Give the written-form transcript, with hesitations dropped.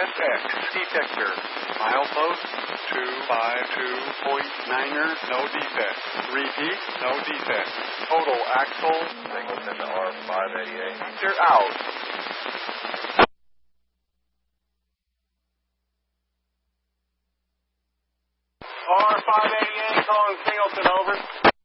SX detector. Milepost 252.9er, no defect. Repeat, no defect. Total axle. Singleton R588. You're out. R588 calling Singleton, over.